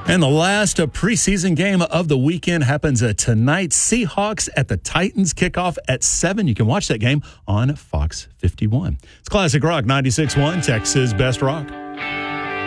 And the last preseason game of the weekend happens tonight. Seahawks at the Titans, kickoff at 7. You can watch that game on Fox 51. It's Classic Rock 96.1, Texas Best Rock.